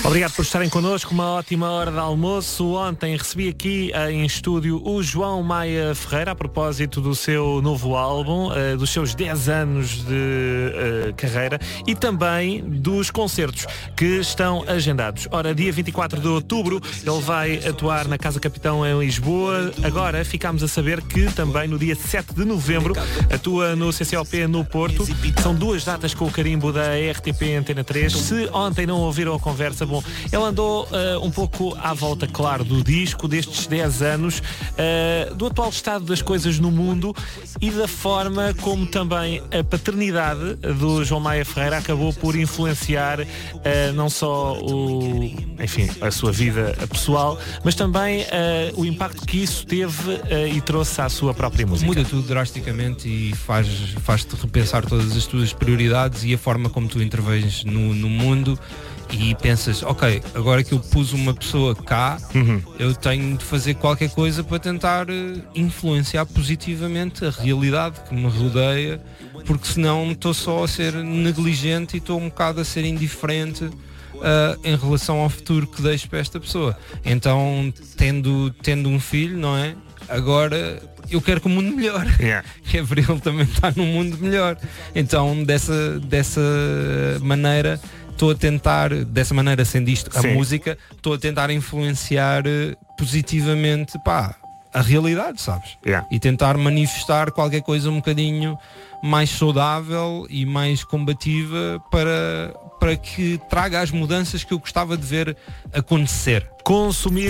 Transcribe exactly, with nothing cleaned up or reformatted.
Obrigado por estarem connosco, uma ótima hora de almoço. Ontem recebi aqui em estúdio o João Maia Ferreira a propósito do seu novo álbum, uh, dos seus dez anos de uh, carreira e também dos concertos que estão agendados. Ora, dia vinte e quatro de outubro ele vai atuar na Casa Capitão em Lisboa. Agora ficámos a saber que também no dia sete de novembro atua no C C O P no Porto. São duas datas com o carimbo da R T P Antena três. Se ontem não ouviram a conversa, bom, ele andou uh, um pouco à volta, claro, do disco, destes dez anos, uh, do atual estado das coisas no mundo e da forma como também a paternidade do João Maia Ferreira acabou por influenciar uh, não só o, enfim, a sua vida pessoal, mas também uh, o impacto que isso teve uh, e trouxe à sua própria música. Muda tudo drasticamente e faz, faz-te repensar todas as tuas prioridades e a forma como tu intervens no, no mundo. E pensas, ok, agora que eu pus uma pessoa cá, uhum. eu tenho de fazer qualquer coisa para tentar influenciar positivamente a realidade que me rodeia, porque senão estou só a ser negligente e estou um bocado a ser indiferente uh, em relação ao futuro que deixo para esta pessoa. Então, tendo, tendo um filho, não é? Agora eu quero que o mundo melhore. Yeah. É para ele também estar num mundo melhor. Então, dessa, dessa maneira... Estou a tentar, dessa maneira, sendo isto a Sim. música, estou a tentar influenciar positivamente, pá, a realidade, sabes? Yeah. E tentar manifestar qualquer coisa um bocadinho mais saudável e mais combativa para, para que traga as mudanças que eu gostava de ver acontecer. Consumir